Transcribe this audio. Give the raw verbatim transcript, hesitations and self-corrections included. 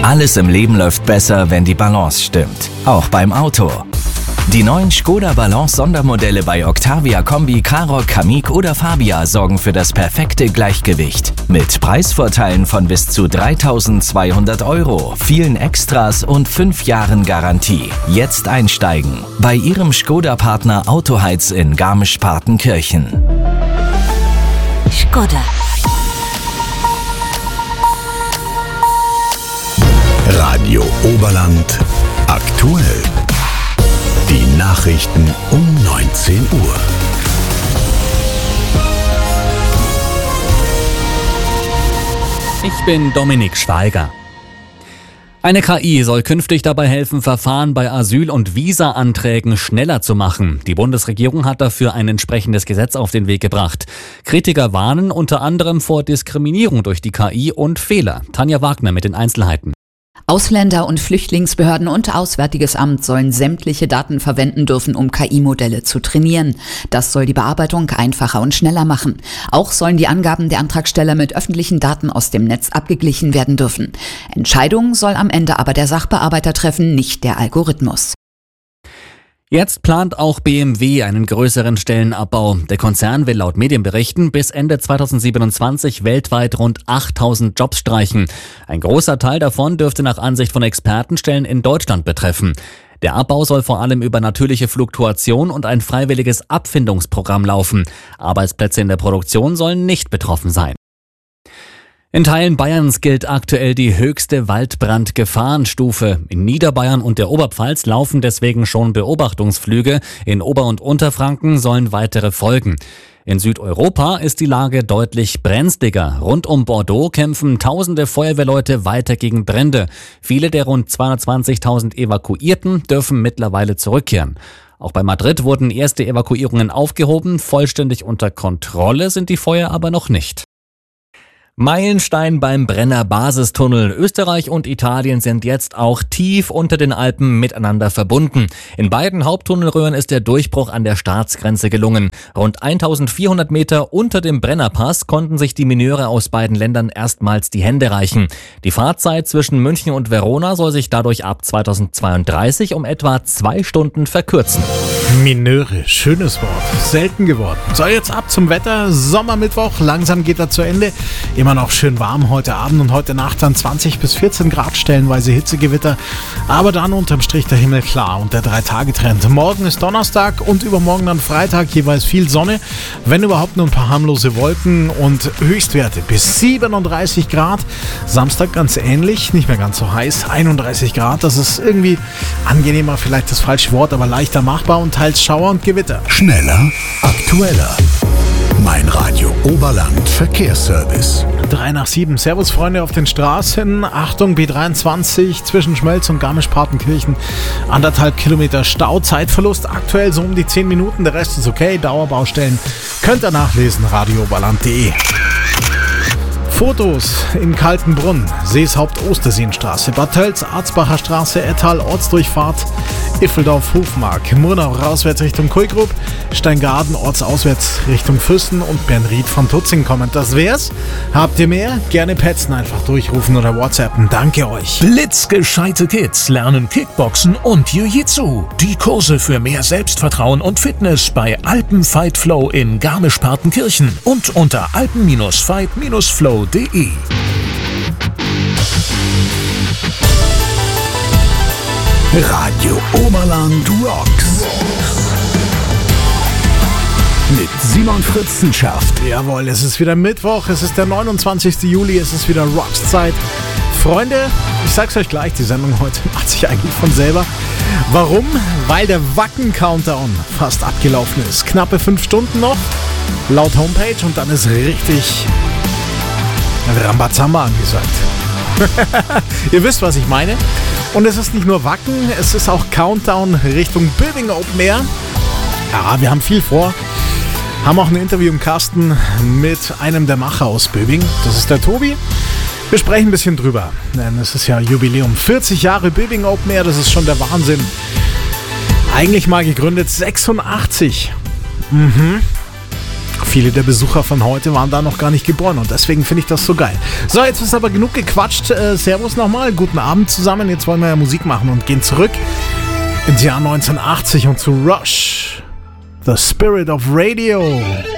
Alles im Leben läuft besser, wenn die Balance stimmt. Auch beim Auto. Die neuen Škoda Balance Sondermodelle bei Octavia Kombi, Karoq, Kamiq oder Fabia sorgen für das perfekte Gleichgewicht. Mit Preisvorteilen von bis zu dreitausendzweihundert Euro, vielen Extras und fünf Jahren Garantie. Jetzt einsteigen bei Ihrem Škoda-Partner Autoheiz in Garmisch-Partenkirchen. Škoda. Radio Oberland aktuell. Die Nachrichten um neunzehn Uhr. Ich bin Dominik Schweiger. Eine K I soll künftig dabei helfen, Verfahren bei Asyl- und Visa-Anträgen schneller zu machen. Die Bundesregierung hat dafür ein entsprechendes Gesetz auf den Weg gebracht. Kritiker warnen unter anderem vor Diskriminierung durch die K I und Fehler. Tanja Wagner mit den Einzelheiten. Ausländer- und Flüchtlingsbehörden und Auswärtiges Amt sollen sämtliche Daten verwenden dürfen, um K I-Modelle zu trainieren. Das soll die Bearbeitung einfacher und schneller machen. Auch sollen die Angaben der Antragsteller mit öffentlichen Daten aus dem Netz abgeglichen werden dürfen. Entscheidungen soll am Ende aber der Sachbearbeiter treffen, nicht der Algorithmus. Jetzt plant auch B M W einen größeren Stellenabbau. Der Konzern will laut Medienberichten bis Ende zweitausendsiebenundzwanzig weltweit rund achttausend Jobs streichen. Ein großer Teil davon dürfte nach Ansicht von Experten Stellen in Deutschland betreffen. Der Abbau soll vor allem über natürliche Fluktuation und ein freiwilliges Abfindungsprogramm laufen. Arbeitsplätze in der Produktion sollen nicht betroffen sein. In Teilen Bayerns gilt aktuell die höchste Waldbrandgefahrenstufe. In Niederbayern und der Oberpfalz laufen deswegen schon Beobachtungsflüge. In Ober- und Unterfranken sollen weitere folgen. In Südeuropa ist die Lage deutlich brenzliger. Rund um Bordeaux kämpfen tausende Feuerwehrleute weiter gegen Brände. Viele der rund zweihundertzwanzigtausend Evakuierten dürfen mittlerweile zurückkehren. Auch bei Madrid wurden erste Evakuierungen aufgehoben. Vollständig unter Kontrolle sind die Feuer aber noch nicht. Meilenstein beim Brenner Basistunnel. Österreich und Italien sind jetzt auch tief unter den Alpen miteinander verbunden. In beiden Haupttunnelröhren ist der Durchbruch an der Staatsgrenze gelungen. Rund eintausendvierhundert Meter unter dem Brennerpass konnten sich die Mineure aus beiden Ländern erstmals die Hände reichen. Die Fahrzeit zwischen München und Verona soll sich dadurch ab zweitausendzweiunddreißig um etwa zwei Stunden verkürzen. Mineure, schönes Wort, selten geworden. So, jetzt ab zum Wetter. Sommermittwoch, langsam geht er zu Ende. Immer noch schön warm heute Abend und heute Nacht dann zwanzig bis vierzehn Grad, stellenweise Hitzegewitter. Aber dann unterm Strich der Himmel klar und der Drei-Tage-Trend. Morgen ist Donnerstag und übermorgen dann Freitag, jeweils viel Sonne. Wenn überhaupt nur ein paar harmlose Wolken und Höchstwerte bis siebenunddreißig Grad. Samstag ganz ähnlich, nicht mehr ganz so heiß, einunddreißig Grad. Das ist irgendwie angenehmer, vielleicht das falsche Wort, aber leichter machbar und teils Schauer und Gewitter. Schneller, aktueller. Mein Radio Oberland Verkehrsservice. drei nach sieben. Servus Freunde auf den Straßen. Achtung, B dreiundzwanzig zwischen Schmelz und Garmisch-Partenkirchen. Anderthalb Kilometer Stau. Zeitverlust aktuell so um die zehn Minuten. Der Rest ist okay. Dauerbaustellen könnt ihr nachlesen. radio oberland punkt de. Fotos in Kaltenbrunn, Seeshaupt Osterseenstraße, Bad Tölz, Arzbacher Straße, Ettal, Ortsdurchfahrt, Iffeldorf, Hofmark, Murnau rauswärts Richtung Kulgrub, Steingaden ortsauswärts Richtung Füssen und Bernried von Tutzing kommend. Das wär's. Habt ihr mehr? Gerne petzen, einfach durchrufen oder WhatsAppen. Danke euch. Blitzgescheite Kids lernen Kickboxen und Jiu-Jitsu. Die Kurse für mehr Selbstvertrauen und Fitness bei Alpen Fight Flow in Garmisch-Partenkirchen und unter alpen fight flow punkt de. Radio Oberland Rocks. Mit Simon Fritzenschafft. Jawohl, es ist wieder Mittwoch, es ist der neunundzwanzigsten Juli, es ist wieder Rocks-Zeit. Freunde, ich sag's euch gleich, die Sendung heute macht sich eigentlich von selber. Warum? Weil der Wacken-Countdown fast abgelaufen ist. Knappe fünf Stunden noch, laut Homepage, und dann ist richtig Rambazamba angesagt. Ihr wisst, was ich meine. Und es ist nicht nur Wacken, es ist auch Countdown Richtung Böbing Open Air. Ja, wir haben viel vor. Haben auch ein Interview im Kasten mit einem der Macher aus Böbing. Das ist der Tobi. Wir sprechen ein bisschen drüber, denn es ist ja Jubiläum. vierzig Jahre Böbing Open Air, das ist schon der Wahnsinn. Eigentlich mal gegründet sechsundachtzig. Mhm. viele der Besucher von heute waren da noch gar nicht geboren und deswegen finde ich das so geil. So, jetzt ist aber genug gequatscht. Äh, servus nochmal, guten Abend zusammen. Jetzt wollen wir ja Musik machen und gehen zurück ins Jahr neunzehnhundertachtzig und zu Rush. The Spirit of Radio.